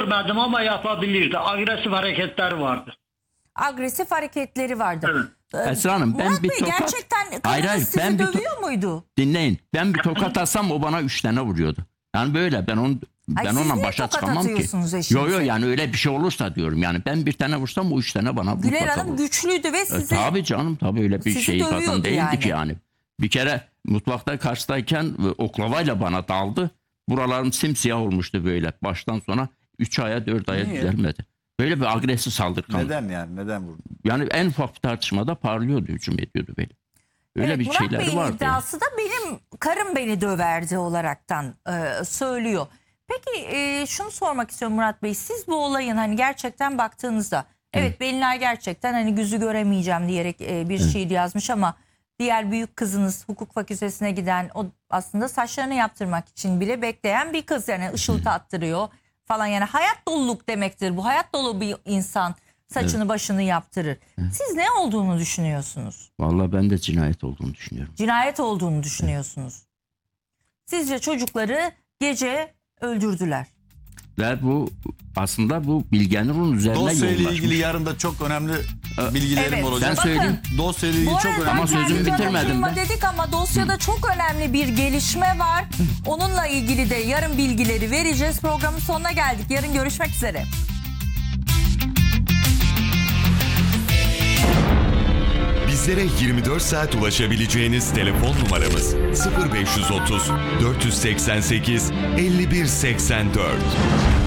görmedim ama yapabilirdi. Agresif hareketler vardı. Agresif hareketleri vardı. Esra Hanım, ben Murat bir Bey, tokat... gerçekten Hayır, karınız sizi ben dövüyor muydu? Dinleyin. Ben bir tokat atsam o bana 3 tane vuruyordu. Yani böyle ben Siz onunla niye başa tokat çıkamam ki. atıyorsunuz eşinize? Yok yani öyle bir şey olursa diyorum. Yani ben bir tane vursam o 3 tane bana Güler mutlaka Hanım vurur. güçlüydü ve sizi... Tabii canım, tabii öyle bir Sizi şey dövüyordu kadın değildi yani. ki yani. Bir kere mutfakta karşıdayken oklavayla bana daldı. Buralarım simsiyah olmuştu böyle. Baştan sona 3 aya 4 aya Niye? düzelmedi. Böyle bir agresif saldırgan. Neden yani? Neden vurdu? Yani en ufak bir tartışmada parlıyordu, hücum ediyordu böyle. Öyle Evet, bir Murat şeyleri Bey'in vardı. iddiası da benim karım beni döverdi olaraktan söylüyor. Peki şunu sormak istiyorum Murat Bey. Siz bu olayın hani gerçekten baktığınızda evet Belinay gerçekten hani yüzü göremeyeceğim diyerek bir şiir yazmış ama diğer büyük kızınız hukuk fakültesine giden o aslında saçlarını yaptırmak için bile bekleyen bir kız yani ışıltı attırıyor falan yani hayat doluluk demektir. Bu hayat dolu bir insan saçını başını yaptırır. Siz ne olduğunu düşünüyorsunuz? Vallahi ben de cinayet olduğunu düşünüyorum. Cinayet olduğunu düşünüyorsunuz. Sizce çocukları gece öldürdüler. Ve bu aslında bu Bilge Nur'un üzerine Dosyayla yoğunlaşmış. ilgili yarın da çok önemli bilgilerim Evet. olacak. Ben söyleyeyim. Dosyayla ilgili Bu çok arada önemli. Ama sözümü kendi bitirmedim canım ben. dedik ama dosyada çok önemli bir gelişme var. Onunla ilgili de yarın bilgileri vereceğiz. Programın sonuna geldik. Yarın görüşmek üzere. Bizlere 24 saat ulaşabileceğiniz telefon numaramız 0530 488 5184.